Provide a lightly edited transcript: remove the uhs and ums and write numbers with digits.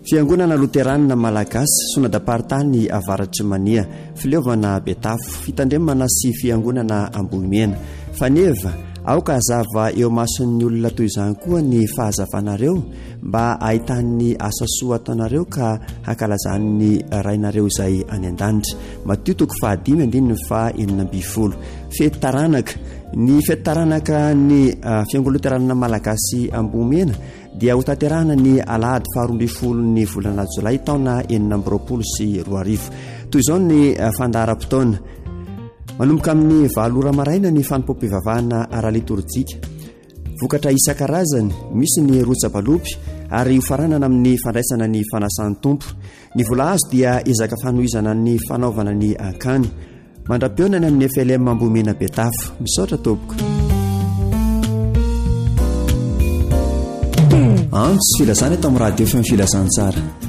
Fiangonana Loteranina Malagasy Sonadaparitany avaratry mania fileovana Betafo fitandremana sy fiangonana Ambohimena faneva aoka hazava eo mason'ny olona toy izany koa ny fahazavanareo mba ahitany asa soa ataonareo ka hakalazan'ny rainareo izay any an-danitra. Matio 5:8 fety taranaka ny fety taranaka ny fiangonana Loteranina Malagasy Ambohimena dia ho tanterahana ny alahady 12 ny volana Jolay taona 2022 toy izao ny fandaharam-potoana. Manomboka amin'ny 9 maraina ny fanompoam-pivavahana ara-litorjika vokatra isan-karazany misy ny rotsa-balopy ary ho faranana amin'ny fandraisana ny fanasan'ny tompo. Ny vola azo dia ezaka fanohizana ny fanaovana ny ankany mandra-pionany amin'ny FLM Ambohimena Betafo. Misaotra tompoko. Antso filazana eto amin'ny radio feo filazantsara.